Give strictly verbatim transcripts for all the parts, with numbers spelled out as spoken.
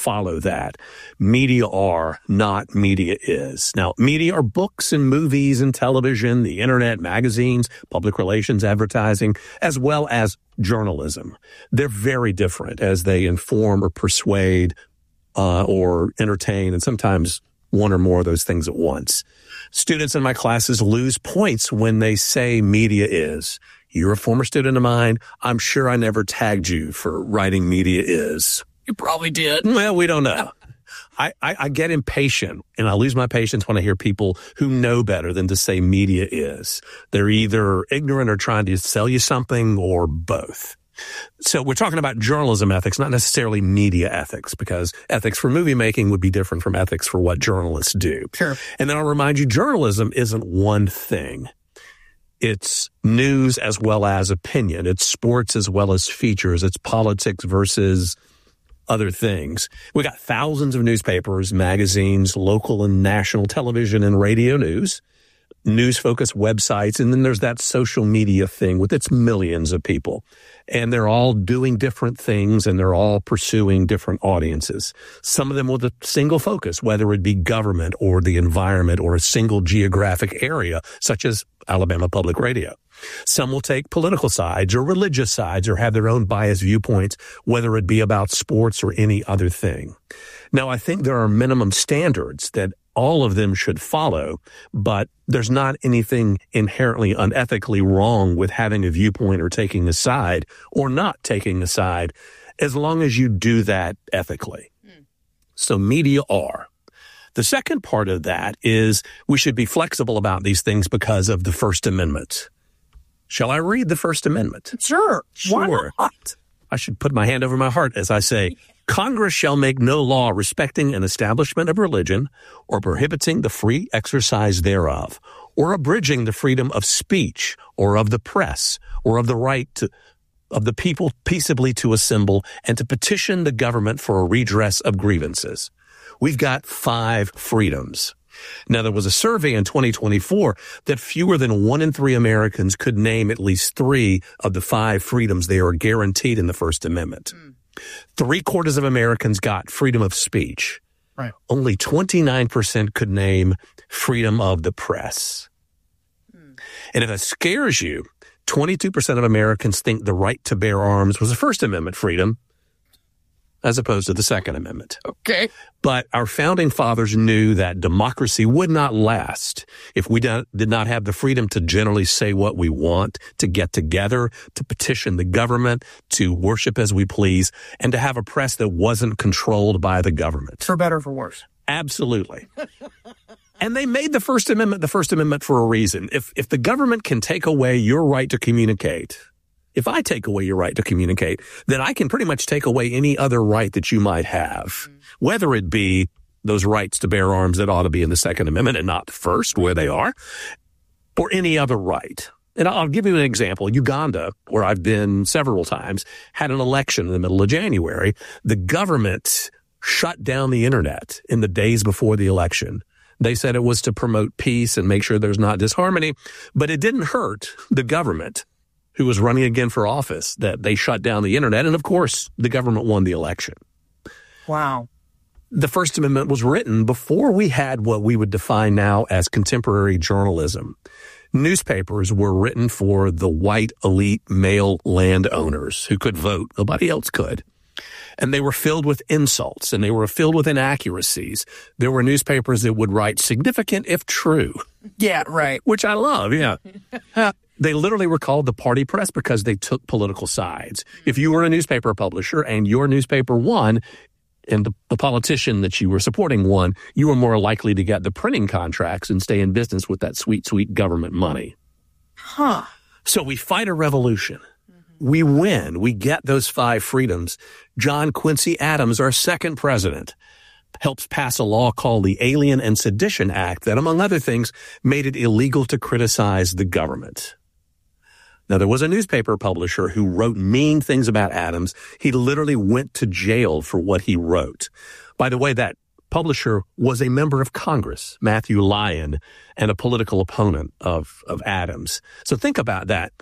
follow that. Media are, not media is. Now, media are books and movies and television, the internet, magazines, public relations, advertising, as well as journalism. They're very different as they inform or persuade uh, or entertain, and sometimes one or more of those things at once. Students in my classes lose points when they say media is. You're a former student of mine. I'm sure I never tagged you for writing media is. You probably did. Well, we don't know. I, I, I get impatient, and I lose my patience when I hear people who know better than to say media is. They're either ignorant or trying to sell you something, or both. So we're talking about journalism ethics, not necessarily media ethics, because ethics for movie making would be different from ethics for what journalists do. Sure. And then I'll remind you, journalism isn't one thing. It's news as well as opinion. It's sports as well as features. It's politics versus other things. We got thousands of newspapers, magazines, local and national television and radio news, news-focused websites, and then there's that social media thing with its millions of people. And they're all doing different things, and they're all pursuing different audiences. Some of them with a single focus, whether it be government or the environment or a single geographic area, such as Alabama Public Radio. Some will take political sides or religious sides or have their own biased viewpoints, whether it be about sports or any other thing. Now, I think there are minimum standards that all of them should follow, but there's not anything inherently unethically wrong with having a viewpoint or taking a side or not taking a side, as long as you do that ethically. Mm. So media are. The second part of that is we should be flexible about these things because of the First Amendment. Shall I read the First Amendment? Sure. Sure. Why not? I should put my hand over my heart as I say, Congress shall make no law respecting an establishment of religion or prohibiting the free exercise thereof, or abridging the freedom of speech or of the press or of the right to, of the people peaceably to assemble and to petition the government for a redress of grievances. We've got five freedoms. Now, there was a survey in twenty twenty-four that fewer than one in three Americans could name at least three of the five freedoms they are guaranteed in the First Amendment. Mm. Three quarters of Americans got freedom of speech. Right. Only twenty-nine percent could name freedom of the press. Mm. And if it scares you, twenty-two percent of Americans think the right to bear arms was a First Amendment freedom, as opposed to the Second Amendment. Okay. But our founding fathers knew that democracy would not last if we did not have the freedom to generally say what we want, to get together, to petition the government, to worship as we please, and to have a press that wasn't controlled by the government. For better or for worse. Absolutely. And they made the First Amendment the First Amendment for a reason. If if the government can take away your right to communicate, if I take away your right to communicate, then I can pretty much take away any other right that you might have, whether it be those rights to bear arms that ought to be in the Second Amendment and not the First, where they are, or any other right. And I'll give you an example. Uganda, where I've been several times, had an election in the middle of January. The government shut down the internet in the days before the election. They said it was to promote peace and make sure there's not disharmony, but it didn't hurt the government who was running again for office that they shut down the internet. And of course, the government won the election. Wow. The First Amendment was written before we had what we would define now as contemporary journalism. Newspapers were written for the white elite male landowners who could vote. Nobody else could. And they were filled with insults and they were filled with inaccuracies. There were newspapers that would write significant if true. Yeah, right. Which I love, yeah. They literally were called the party press because they took political sides. If you were a newspaper publisher and your newspaper won, and the, the politician that you were supporting won, you were more likely to get the printing contracts and stay in business with that sweet, sweet government money. Huh. So we fight a revolution. Mm-hmm. We win. We get those five freedoms. John Quincy Adams, our second president, helps pass a law called the Alien and Sedition Act that, among other things, made it illegal to criticize the government. Now, there was a newspaper publisher who wrote mean things about Adams. He literally went to jail for what he wrote. By the way, that publisher was a member of Congress, Matthew Lyon, and a political opponent of, of Adams. So think about that.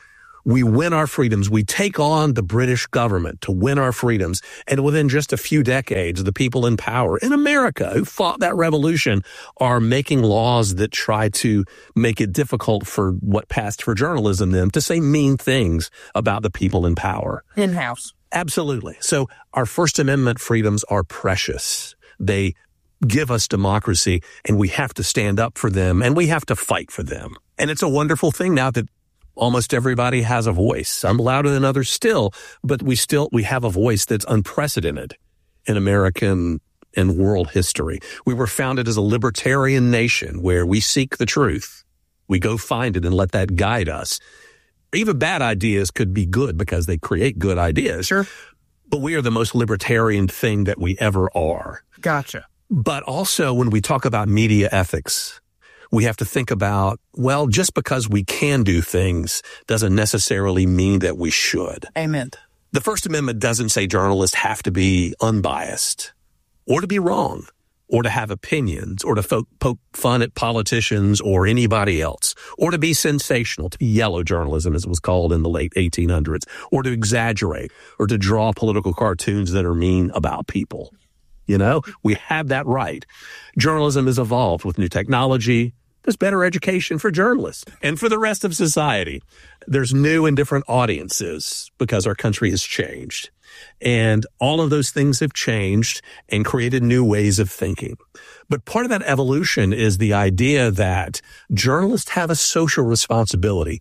We win our freedoms. We take on the British government to win our freedoms. And within just a few decades, the people in power in America who fought that revolution are making laws that try to make it difficult for what passed for journalism then to say mean things about the people in power. In-house. Absolutely. So our First Amendment freedoms are precious. They give us democracy, and we have to stand up for them, and we have to fight for them. And it's a wonderful thing now that almost everybody has a voice. Some louder than others still, but we still, we have a voice that's unprecedented in American and world history. We were founded as a libertarian nation where we seek the truth. We go find it and let that guide us. Even bad ideas could be good because they create good ideas. Sure. But we are the most libertarian thing that we ever are. Gotcha. But also when we talk about media ethics, we have to think about, well, just because we can do things doesn't necessarily mean that we should. Amen. The First Amendment doesn't say journalists have to be unbiased or to be wrong or to have opinions or to fo- poke fun at politicians or anybody else or to be sensational, to be yellow journalism as it was called in the late eighteen hundreds, or to exaggerate or to draw political cartoons that are mean about people. You know, we have that right. Journalism has evolved with new technology. There's better education for journalists and for the rest of society. There's new and different audiences because our country has changed. And all of those things have changed and created new ways of thinking. But part of that evolution is the idea that journalists have a social responsibility.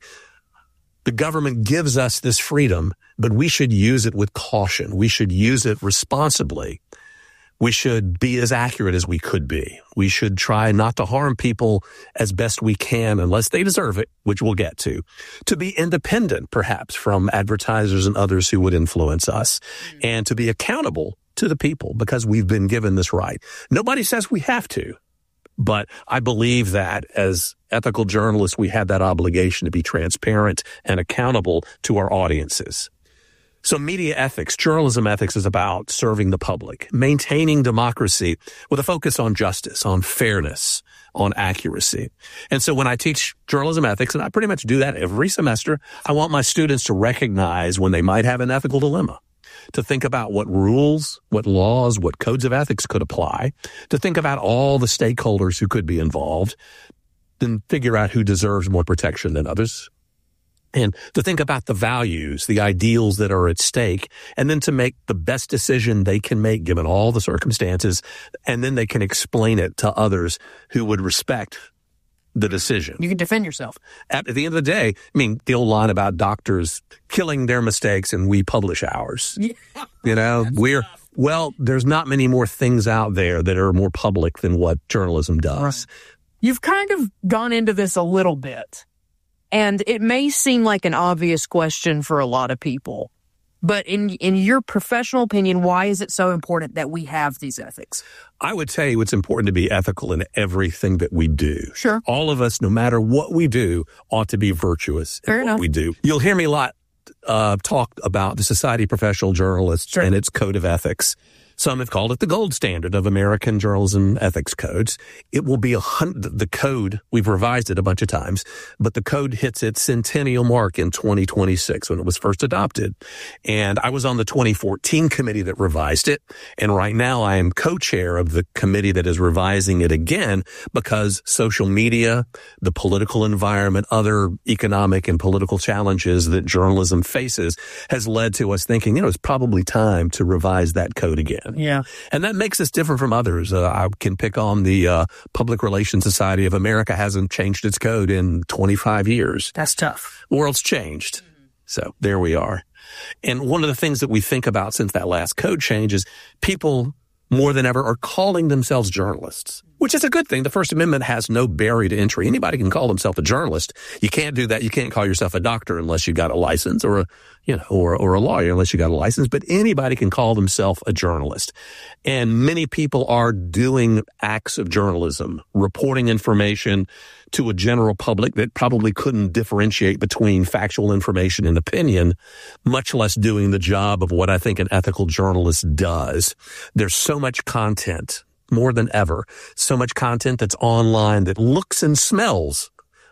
The government gives us this freedom, but we should use it with caution. We should use it responsibly. We should be as accurate as we could be. We should try not to harm people as best we can unless they deserve it, which we'll get to. To be independent, perhaps, from advertisers and others who would influence us. And to be accountable to the people because we've been given this right. Nobody says we have to. But I believe that as ethical journalists, we have that obligation to be transparent and accountable to our audiences. So media ethics, journalism ethics is about serving the public, maintaining democracy with a focus on justice, on fairness, on accuracy. And so when I teach journalism ethics, and I pretty much do that every semester, I want my students to recognize when they might have an ethical dilemma, to think about what rules, what laws, what codes of ethics could apply, to think about all the stakeholders who could be involved, then figure out who deserves more protection than others. And to think about the values, the ideals that are at stake, and then to make the best decision they can make given all the circumstances, and then they can explain it to others who would respect the decision. You can defend yourself. At the end of the day, I mean, the old line about doctors killing their mistakes and we publish ours. Yeah. You know, we're, well, there's not many more things out there that are more public than what journalism does. Right. You've kind of gone into this a little bit. And it may seem like an obvious question for a lot of people, but in in your professional opinion, why is it so important that we have these ethics? I would tell you it's important to be ethical in everything that we do. Sure. All of us, no matter what we do, ought to be virtuous Fair in enough. what we do. You'll hear me a lot uh, talk about the Society of Professional Journalists Sure. and its code of ethics. Some have called it the gold standard of American journalism ethics codes. It will be a hundred, the code, we've revised it a bunch of times, but the code hits its centennial mark in twenty twenty-six when it was first adopted. And I was on the twenty fourteen committee that revised it. And right now I am co-chair of the committee that is revising it again because social media, the political environment, other economic and political challenges that journalism faces has led to us thinking, you know, it's probably time to revise that code again. Yeah. And that makes us different from others. Uh, I can pick on the uh, Public Relations Society of America hasn't changed its code in twenty-five years. That's tough. The world's changed. So there we are. And one of the things that we think about since that last code change is people more than ever are calling themselves journalists, which is a good thing. The First Amendment has no barrier to entry. Anybody can call themselves a journalist. You can't do that. You can't call yourself a doctor unless you got a license, or a, you know, or, or a lawyer unless you got a license, but anybody can call themselves a journalist. And many people are doing acts of journalism, reporting information to a general public that probably couldn't differentiate between factual information and opinion, much less doing the job of what I think an ethical journalist does. There's so much content, more than ever, so much content that's online that looks and smells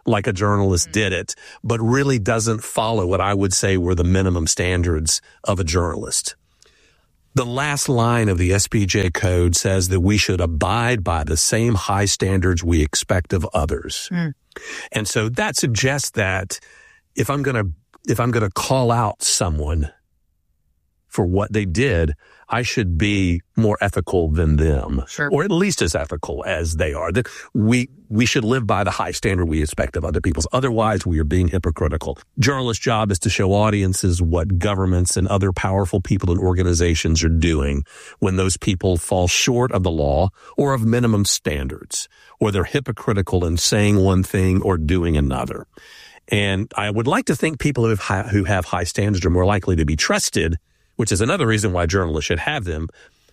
like a journalist did it, but really doesn't follow what I would say were the minimum standards of a journalist. The last line of the S P J code says that we should abide by the same high standards we expect of others. Mm. And so that suggests that if I'm going to, if I'm going to call out someone for what they did, I should be more ethical than them, sure. or at least as ethical as they are. That we we should live by the high standard we expect of other people. Otherwise, we are being hypocritical. Journalists' job is to show audiences what governments and other powerful people and organizations are doing when those people fall short of the law or of minimum standards, or they're hypocritical in saying one thing or doing another. And I would like to think people who have high, who have high standards are more likely to be trusted, which is another reason why journalists should have them.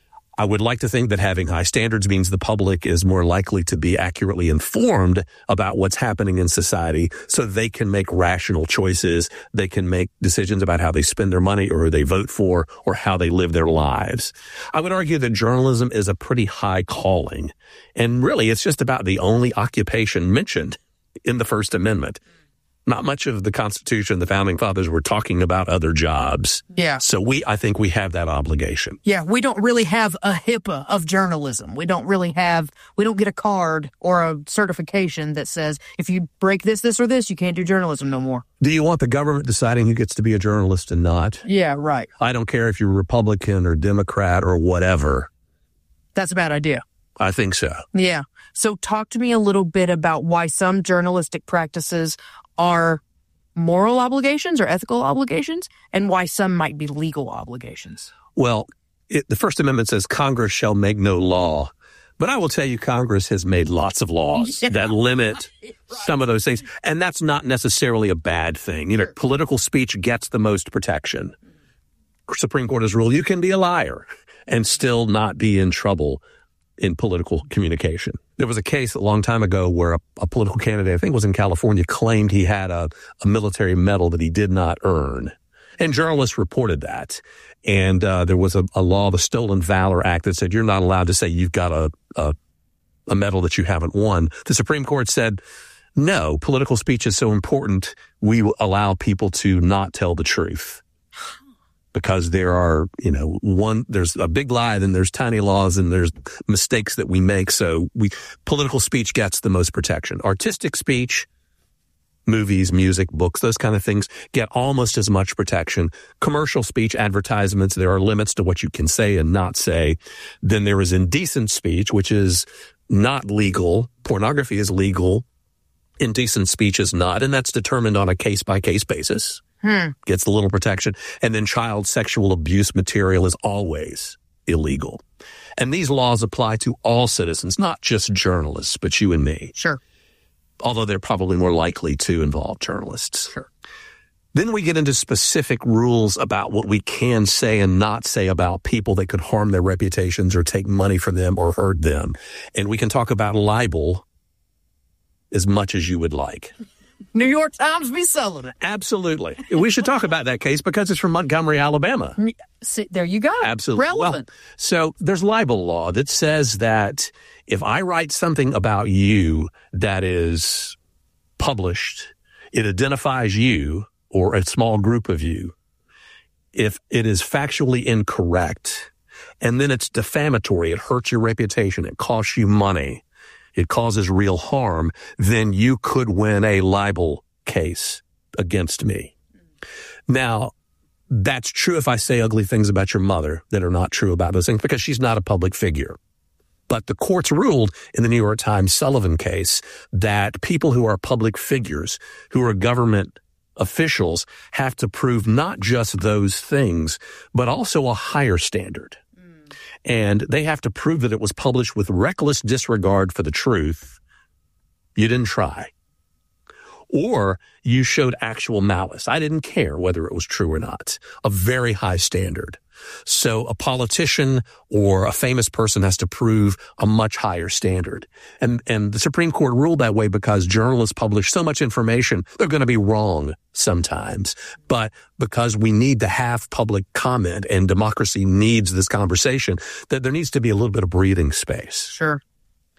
I would like to think that having high standards means the public is more likely to be accurately informed about what's happening in society so they can make rational choices. They can make decisions about how they spend their money or who they vote for or how they live their lives. I would argue that journalism is a pretty high calling. And really, it's just about the only occupation mentioned in the First Amendment. Not much of the Constitution, the Founding Fathers were talking about other jobs. Yeah. So we, I think we have that obligation. Yeah, we don't really have a HIPAA of journalism. We don't really have, we don't get a card or a certification that says, if you break this, this, or this, you can't do journalism no more. Do you want the government deciding who gets to be a journalist and not? Yeah, right. I don't care if you're Republican or Democrat or whatever. That's a bad idea. I think so. Yeah. So talk to me a little bit about why some journalistic practices are moral obligations or ethical obligations, and why some might be legal obligations. Well, it, the First Amendment says Congress shall make no law. But I will tell you, Congress has made lots of laws yeah. that limit right. some of those things. And that's not necessarily a bad thing. You know, political speech gets the most protection. Supreme Court has ruled you can be a liar and still not be in trouble in political communication. There was a case a long time ago where a, a political candidate, I think it was in California, claimed he had a, a military medal that he did not earn. And journalists reported that. And uh, there was a, a law, the Stolen Valor Act, that said you're not allowed to say you've got a, a, a medal that you haven't won. The Supreme Court said, no, political speech is so important, we will allow people to not tell the truth. Because there are, you know, one, there's a big lie, then there's tiny laws, and there's mistakes that we make. So we, political speech gets the most protection. Artistic speech, movies, music, books, those kind of things get almost as much protection. Commercial speech, advertisements, there are limits to what you can say and not say. Then there is indecent speech, which is not legal. Pornography is legal. Indecent speech is not, and that's determined on a case-by-case basis. Hmm. Gets a little protection. And then child sexual abuse material is always illegal. And these laws apply to all citizens, not just journalists, but you and me. Sure. Although they're probably more likely to involve journalists. Sure. Then we get into specific rules about what we can say and not say about people that could harm their reputations or take money from them or hurt them. And we can talk about libel as much as you would like. New York Times be selling it. Absolutely. We should talk about that case because it's from Montgomery, Alabama. See, there you go. Absolutely. Relevant. Well, so there's libel law that says that if I write something about you that is published, it identifies you or a small group of you. If it is factually incorrect, and then it's defamatory, it hurts your reputation, it costs you money, it causes real harm, then you could win a libel case against me. Now, that's true if I say ugly things about your mother that are not true about those things because she's not a public figure. But the courts ruled in the New York Times Sullivan case that people who are public figures, who are government officials, have to prove not just those things, but also a higher standard. And they have to prove that it was published with reckless disregard for the truth. You didn't try. Or you showed actual malice. I didn't care whether it was true or not. A very high standard. So a politician or a famous person has to prove a much higher standard. And, and the Supreme Court ruled that way because journalists publish so much information, they're going to be wrong sometimes. But because we need to have public comment and democracy needs this conversation, that there needs to be a little bit of breathing space. Sure.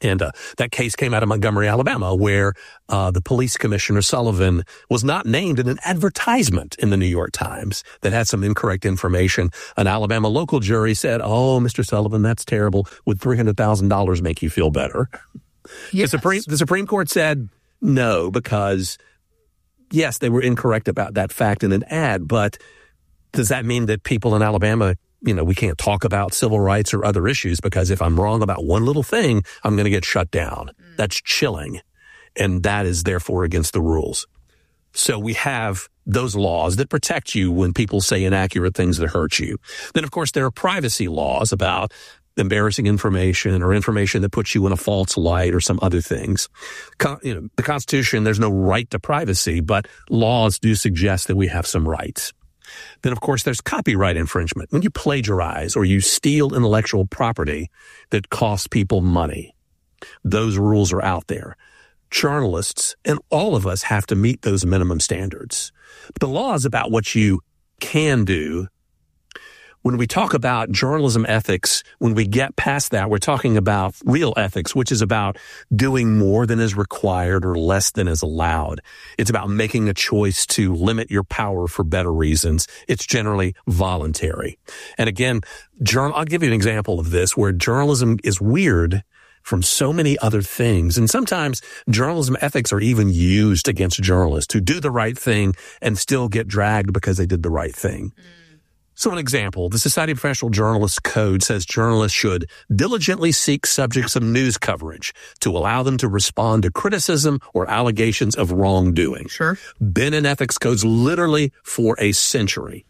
And uh, that case came out of Montgomery, Alabama, where uh, the police commissioner Sullivan was not named in an advertisement in the New York Times that had some incorrect information. An Alabama local jury said, oh, Mister Sullivan, that's terrible. Would three hundred thousand dollars make you feel better? Yes. The Supreme, the Supreme Court said no, because, yes, they were incorrect about that fact in an ad, but does that mean that people in Alabama, you know, we can't talk about civil rights or other issues because if I'm wrong about one little thing, I'm going to get shut down? Mm. That's chilling. And that is therefore against the rules. So we have those laws that protect you when people say inaccurate things that hurt you. Then, of course, there are privacy laws about embarrassing information or information that puts you in a false light or some other things. Con- you know, the Constitution, there's no right to privacy, but laws do suggest that we have some rights. Then, of course, there's copyright infringement. When you plagiarize or you steal intellectual property that costs people money, those rules are out there. Journalists and all of us have to meet those minimum standards. But the law is about what you can do. When we talk about journalism ethics, when we get past that, we're talking about real ethics, which is about doing more than is required or less than is allowed. It's about making a choice to limit your power for better reasons. It's generally voluntary. And again, journal, I'll give you an example of this where journalism is weird from so many other things. And sometimes journalism ethics are even used against journalists who do the right thing and still get dragged because they did the right thing. Mm. So an example, the Society of Professional Journalists Code says journalists should diligently seek subjects of news coverage to allow them to respond to criticism or allegations of wrongdoing. Sure. Been in ethics codes literally for a century.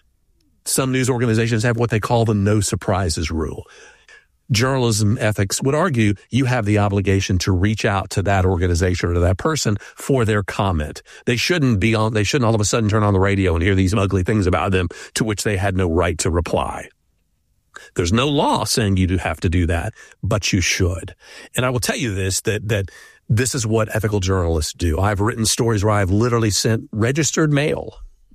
Some news organizations have what they call the no surprises rule. Journalism ethics would argue you have the obligation to reach out to that organization or to that person for their comment. They shouldn't be on, they shouldn't all of a sudden turn on the radio and hear these ugly things about them to which they had no right to reply. There's no law saying you do have to do that, but you should. And I will tell you this, that, that this is what ethical journalists do. I've written stories where I've literally sent registered mail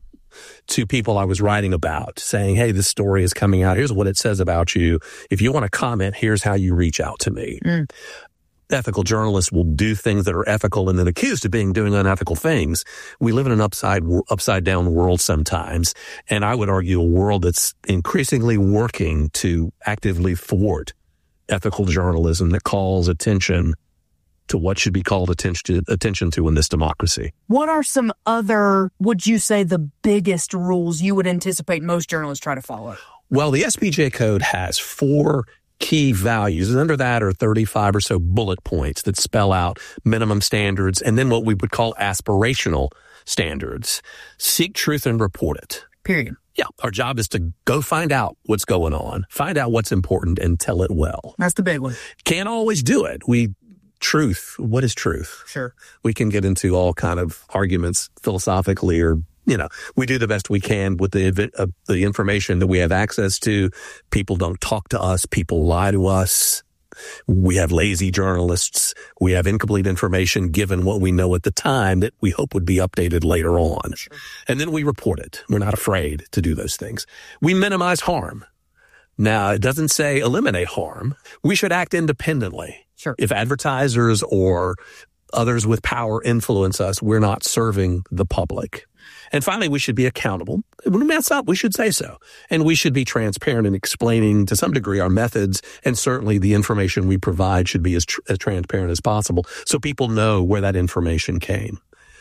to people I was writing about saying, hey, this story is coming out. Here's what it says about you. If you want to comment, here's how you reach out to me. Mm. Ethical journalists will do things that are ethical and then accused of being doing unethical things. We live in an upside, upside down world sometimes. And I would argue a world that's increasingly working to actively thwart ethical journalism that calls attention to what should be called attention, attention to in this democracy. What are some other, would you say, the biggest rules you would anticipate most journalists try to follow? Well, the S P J code has four key values, and under that are thirty-five or so bullet points that spell out minimum standards and then what we would call aspirational standards. Seek truth and report it. Period. Yeah, our job is to go find out what's going on, find out what's important, and tell it well. That's the big one. Can't always do it. We Truth. What is truth? Sure. We can get into all kind of arguments philosophically, or, you know, we do the best we can with the uh, the information that we have access to. People don't talk to us. People lie to us. We have lazy journalists. We have incomplete information given what we know at the time that we hope would be updated later on. Sure. And then we report it. We're not afraid to do those things. We minimize harm. Now, it doesn't say eliminate harm. We should act independently. Sure. If advertisers or others with power influence us, we're not serving the public. And finally, we should be accountable. When we mess up, we should say so. And we should be transparent in explaining to some degree our methods, and certainly the information we provide should be as, tr- as transparent as possible so people know where that information came.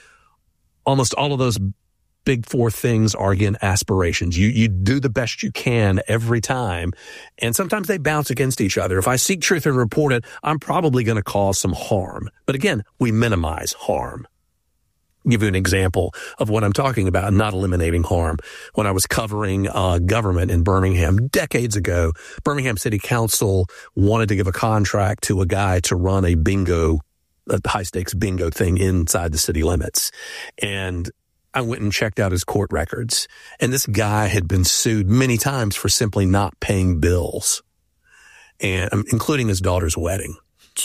Almost all of those big four things are, again, aspirations. You you do the best you can every time, and sometimes they bounce against each other. If I seek truth and report it, I'm probably going to cause some harm. But again, we minimize harm. I'll give you an example of what I'm talking about, not eliminating harm. When I was covering uh, government in Birmingham decades ago, Birmingham City Council wanted to give a contract to a guy to run a bingo, a high-stakes bingo thing inside the city limits. And I went and checked out his court records, and this guy had been sued many times for simply not paying bills, and um, including his daughter's wedding.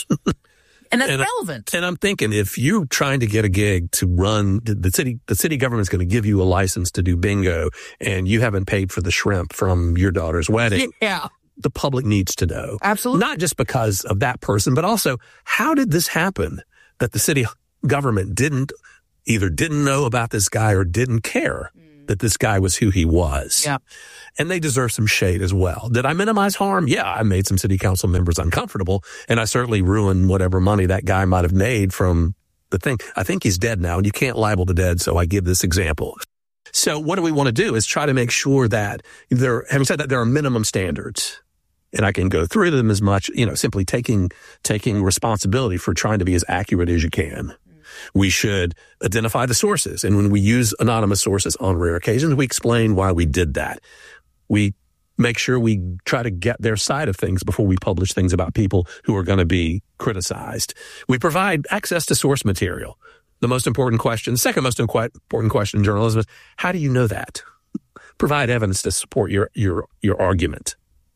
And that's and relevant. I, and I'm thinking, if you're trying to get a gig to run the city, the city government's going to give you a license to do bingo, and you haven't paid for the shrimp from your daughter's wedding. Yeah. the public needs to know. Absolutely. Not just because of that person, but also how did this happen that the city government didn't either didn't know about this guy or didn't care mm. that this guy was who he was. Yeah. And they deserve some shade as well. Did I minimize harm? Yeah, I made some city council members uncomfortable, and I certainly ruined whatever money that guy might have made from the thing. I think he's dead now, and you can't libel the dead, so I give this example. So what do we want to do is try to make sure that there, having said that, there are minimum standards. And I can go through them as much, you know, simply taking, taking responsibility for trying to be as accurate as you can. We should identify the sources. And when we use anonymous sources on rare occasions, we explain why we did that. We make sure we try to get their side of things before we publish things about people who are going to be criticized. We provide access to source material. The most important question, the second most important question in journalism is, how do you know that? Provide evidence to support your, your, your argument.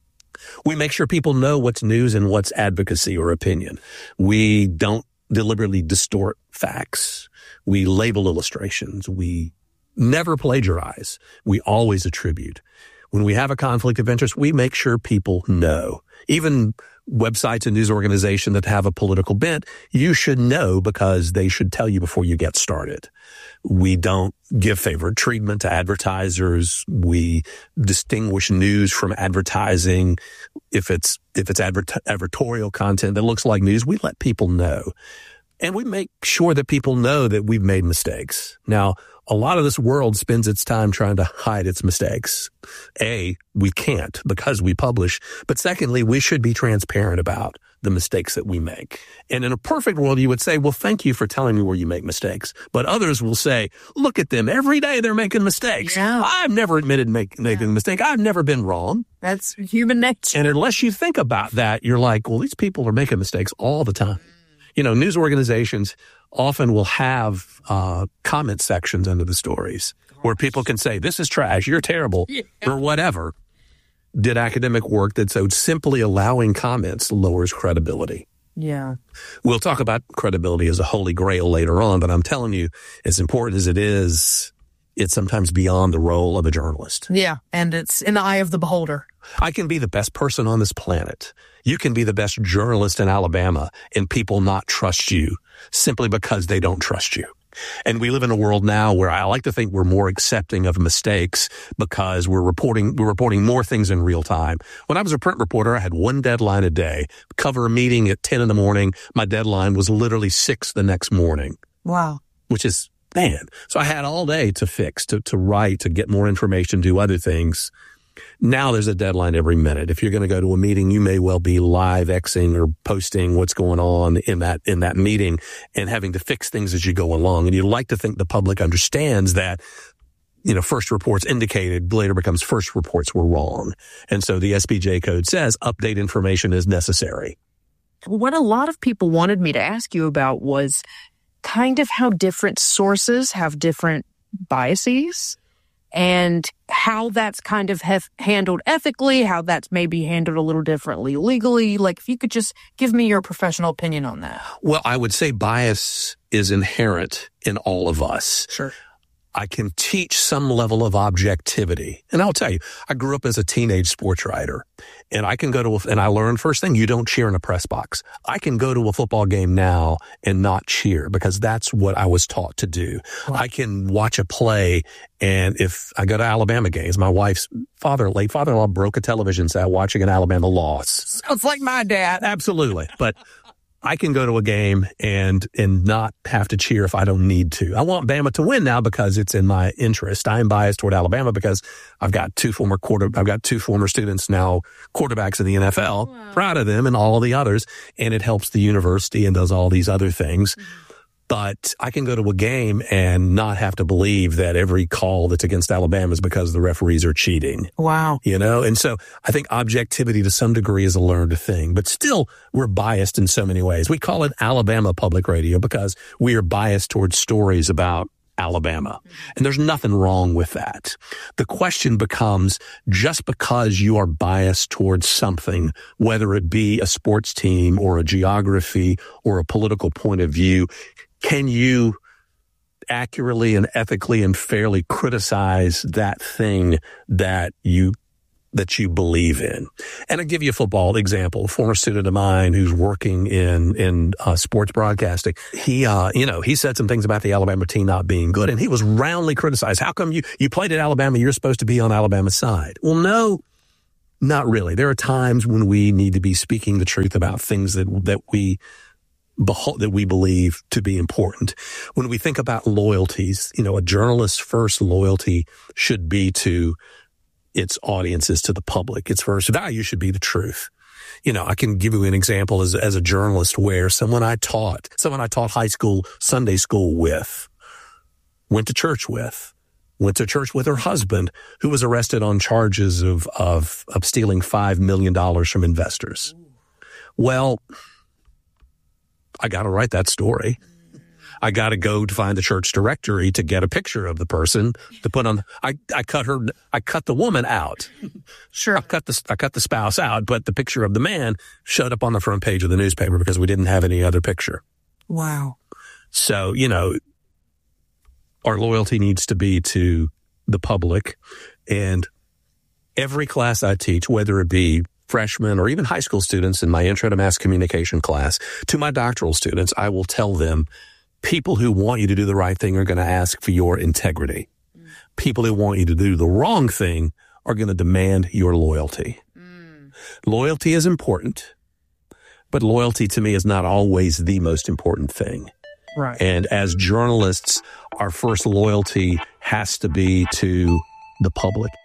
We make sure people know what's news and what's advocacy or opinion. We don't deliberately distort facts. We label illustrations. We never plagiarize. We always attribute. When we have a conflict of interest, we make sure people know. Even websites and news organizations that have a political bent, you should know because they should tell you before you get started. We don't give favored treatment to advertisers. We distinguish news from advertising. If it's, if it's advert- advertorial content that looks like news, we let people know. And we make sure that people know that we've made mistakes. Now, a lot of this world spends its time trying to hide its mistakes. A, we can't because we publish. But secondly, we should be transparent about the mistakes that we make. And in a perfect world, you would say, well, thank you for telling me where you make mistakes. But others will say, look at them. Every day they're making mistakes. Yeah. I've never admitted make, making yeah. a mistake. I've never been wrong. That's human nature. And unless you think about that, you're like, well, these people are making mistakes all the time. You know, news organizations often will have uh comment sections under the stories where people can say, this is trash, you're terrible, yeah. or whatever. Did academic work that so simply allowing comments lowers credibility. Yeah. We'll talk about credibility as a holy grail later on, but I'm telling you, as important as it is, it's sometimes beyond the role of a journalist. Yeah, and it's in the eye of the beholder. I can be the best person on this planet. You can be the best journalist in Alabama and people not trust you simply because they don't trust you. And we live in a world now where I like to think we're more accepting of mistakes because we're reporting, we're reporting more things in real time. When I was a print reporter, I had one deadline a day, cover a meeting at ten in the morning. My deadline was literally six the next morning. Wow. Which is, man. So I had all day to fix, to, to write, to get more information, do other things. Now there's a deadline every minute. If you're going to go to a meeting, you may well be live Xing or posting what's going on in that, in that meeting and having to fix things as you go along. And you'd like to think the public understands that, you know, first reports indicated later becomes first reports were wrong. And so the S B J code says update information is necessary. What a lot of people wanted me to ask you about was kind of how different sources have different biases. And how that's kind of hef- handled ethically, how that's maybe handled a little differently legally. Like, if you could just give me your professional opinion on that. Well, I would say bias is inherent in all of us. Sure. I can teach some level of objectivity. And I'll tell you, I grew up as a teenage sports writer. And I can go to, a, and I learned first thing, you don't cheer in a press box. I can go to a football game now and not cheer because that's what I was taught to do. Wow. I can watch a play, and if I go to Alabama games, my wife's father, late father-in-law broke a television set watching an Alabama loss. Sounds like my dad. Absolutely. But I can go to a game and and not have to cheer if I don't need to. I want Bama to win now because it's in my interest. I am biased toward Alabama because I've got two former quarter I've got two former students now quarterbacks in the N F L. Wow. Proud of them and all of the others, and it helps the university and does all these other things. Mm-hmm. But I can go to a game and not have to believe that every call that's against Alabama is because the referees are cheating. Wow. You know, and so I think objectivity to some degree is a learned thing, but still we're biased in so many ways. We call it Alabama Public Radio because we are biased towards stories about Alabama. And there's nothing wrong with that. The question becomes, just because you are biased towards something, whether it be a sports team or a geography or a political point of view, can you accurately and ethically and fairly criticize that thing that you that you believe in. And I'll give you a football example. A former student of mine who's working in, in uh, sports broadcasting. He, uh, you know, he said some things about the Alabama team not being good, and he was roundly criticized. How come you, you played at Alabama? You're supposed to be on Alabama's side. Well, no, not really. There are times when we need to be speaking the truth about things that, that we, behold, that we believe to be important. When we think about loyalties, you know, a journalist's first loyalty should be to its audiences, to the public. Its first value should be the truth. You know, I can give you an example as, as a journalist where someone I taught, someone I taught high school, Sunday school with, went to church with, went to church with her husband, who was arrested on charges of, of, of stealing five million dollars from investors. Well, I got to write that story. I got to go to find the church directory to get a picture of the person to put on. I, I cut her, I cut the woman out. Sure. I cut the, I cut the spouse out, but the picture of the man showed up on the front page of the newspaper because we didn't have any other picture. Wow. So, you know, our loyalty needs to be to the public, and every class I teach, whether it be freshmen or even high school students in my Intro to Mass Communication class, to my doctoral students, I will tell them, people who want you to do the right thing are going to ask for your integrity. Mm. People who want you to do the wrong thing are going to demand your loyalty. Mm. Loyalty is important, but loyalty to me is not always the most important thing. Right. And as journalists, our first loyalty has to be to the public.